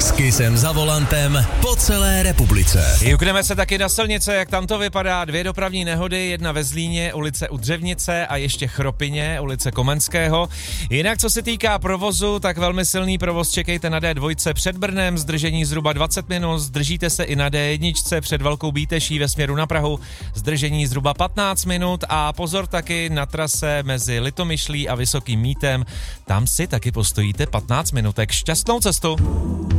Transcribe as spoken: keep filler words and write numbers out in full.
S Kissem za volantem po celé republice. Jukneme se taky na silnice, jak tam to vypadá. Dvě dopravní nehody, jedna ve Zlíně, ulice U Dřevnice a ještě Chropině, ulice Komenského. Jinak, co se týká provozu, tak velmi silný provoz čekejte na D dva před Brnem, zdržení zhruba dvacet minut, zdržíte se i na D jedna před Velkou Bíteší ve směru na Prahu, zdržení zhruba patnáct minut a pozor taky na trase mezi Litomyšlí a Vysokým Mítem, tam si taky postojíte patnáct minutek. Šťastnou cestu!